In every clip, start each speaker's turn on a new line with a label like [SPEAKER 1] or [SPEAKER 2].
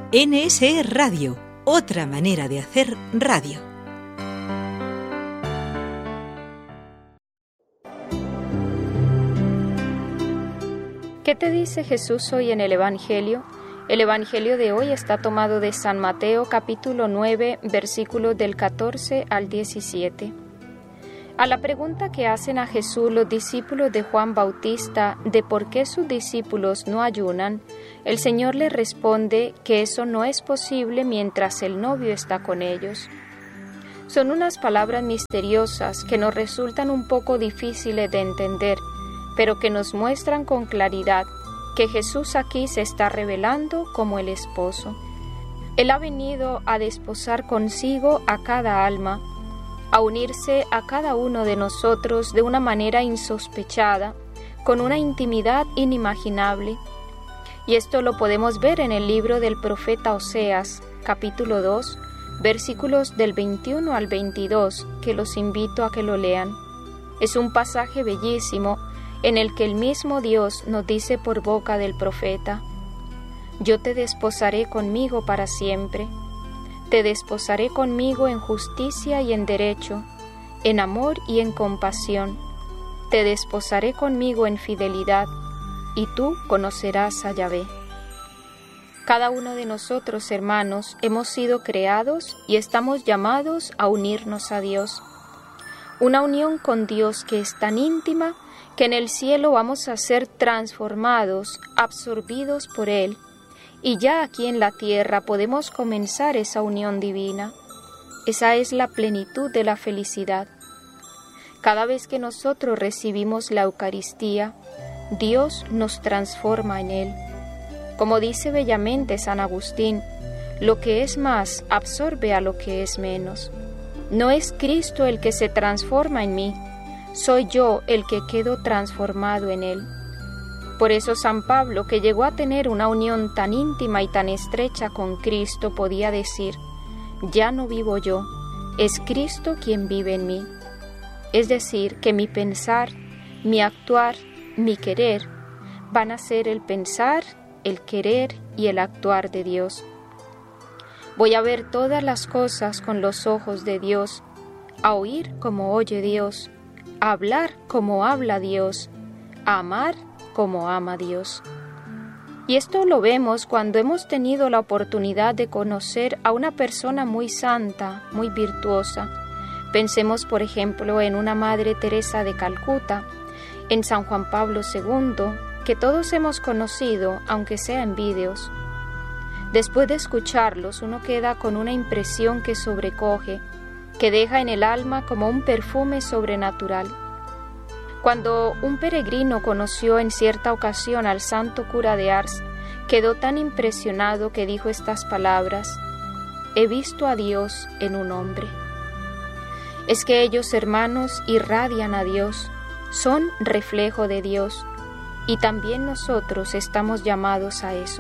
[SPEAKER 1] NSE Radio, otra manera de hacer radio.
[SPEAKER 2] ¿Qué te dice Jesús hoy en el Evangelio? El Evangelio de hoy está tomado de San Mateo capítulo 9, versículos del 14 al 17. A la pregunta que hacen a Jesús los discípulos de Juan Bautista de por qué sus discípulos no ayunan, el Señor les responde que eso no es posible mientras el novio está con ellos. Son unas palabras misteriosas que nos resultan un poco difíciles de entender, pero que nos muestran con claridad que Jesús aquí se está revelando como el esposo. Él ha venido a desposar consigo a cada alma, a unirse a cada uno de nosotros de una manera insospechada, con una intimidad inimaginable. Y esto lo podemos ver en el libro del profeta Oseas, capítulo 2, versículos del 21 al 22, que los invito a que lo lean. Es un pasaje bellísimo en el que el mismo Dios nos dice por boca del profeta: «Yo te desposaré conmigo para siempre. Te desposaré conmigo en justicia y en derecho, en amor y en compasión. Te desposaré conmigo en fidelidad, y tú conocerás a Yahvé». Cada uno de nosotros, hermanos, hemos sido creados y estamos llamados a unirnos a Dios. Una unión con Dios que es tan íntima que en el cielo vamos a ser transformados, absorbidos por Él. Y ya aquí en la tierra podemos comenzar esa unión divina. Esa es la plenitud de la felicidad. Cada vez que nosotros recibimos la Eucaristía, Dios nos transforma en Él. Como dice bellamente San Agustín, lo que es más absorbe a lo que es menos. No es Cristo el que se transforma en mí, soy yo el que quedo transformado en Él. Por eso San Pablo, que llegó a tener una unión tan íntima y tan estrecha con Cristo, podía decir: «Ya no vivo yo, es Cristo quien vive en mí». Es decir, que mi pensar, mi actuar, mi querer, van a ser el pensar, el querer y el actuar de Dios. Voy a ver todas las cosas con los ojos de Dios, a oír como oye Dios, a hablar como habla Dios, a amar como ama Dios. Y esto lo vemos cuando hemos tenido la oportunidad de conocer a una persona muy santa, muy virtuosa. Pensemos, por ejemplo, en una Madre Teresa de Calcuta, en San Juan Pablo II, que todos hemos conocido, aunque sea en vídeos. Después de escucharlos, uno queda con una impresión que sobrecoge, que deja en el alma como un perfume sobrenatural. Cuando un peregrino conoció en cierta ocasión al santo cura de Ars, quedó tan impresionado que dijo estas palabras: «He visto a Dios en un hombre». Es que ellos, hermanos, irradian a Dios, son reflejo de Dios, y también nosotros estamos llamados a eso.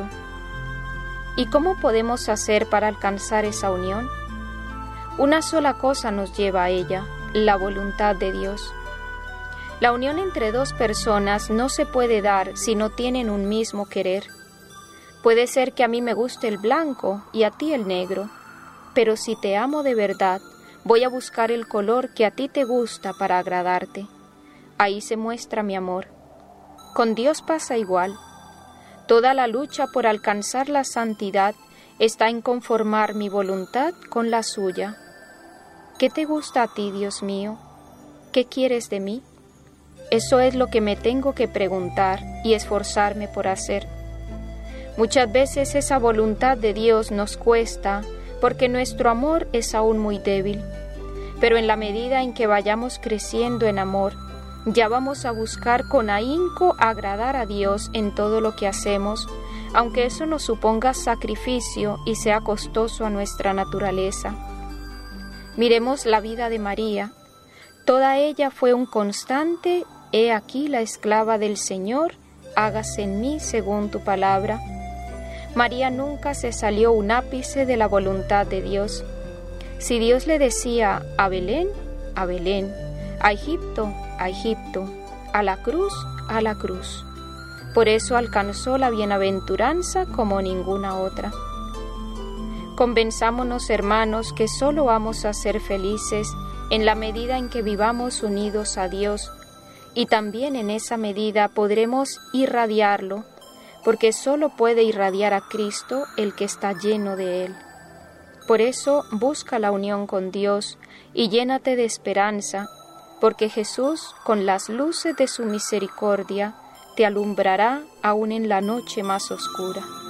[SPEAKER 2] ¿Y cómo podemos hacer para alcanzar esa unión? Una sola cosa nos lleva a ella: la voluntad de Dios. La unión entre dos personas no se puede dar si no tienen un mismo querer. Puede ser que a mí me guste el blanco y a ti el negro, pero si te amo de verdad, voy a buscar el color que a ti te gusta para agradarte. Ahí se muestra mi amor. Con Dios pasa igual. Toda la lucha por alcanzar la santidad está en conformar mi voluntad con la suya. ¿Qué te gusta a ti, Dios mío? ¿Qué quieres de mí? Eso es lo que me tengo que preguntar y esforzarme por hacer. Muchas veces esa voluntad de Dios nos cuesta porque nuestro amor es aún muy débil, pero en la medida en que vayamos creciendo en amor, ya vamos a buscar con ahínco agradar a Dios en todo lo que hacemos, aunque eso nos suponga sacrificio y sea costoso a nuestra naturaleza. Miremos la vida de María. Toda ella fue un constante: «He aquí la esclava del Señor, hágase en mí según tu palabra». María nunca se salió un ápice de la voluntad de Dios. Si Dios le decía a Belén, a Belén, a Egipto, a Egipto, a la cruz, a la cruz. Por eso alcanzó la bienaventuranza como ninguna otra. Convenzámonos, hermanos, que solo vamos a ser felices en la medida en que vivamos unidos a Dios, y también en esa medida podremos irradiarlo, porque solo puede irradiar a Cristo el que está lleno de Él. Por eso busca la unión con Dios y llénate de esperanza, porque Jesús, con las luces de su misericordia, te alumbrará aún en la noche más oscura.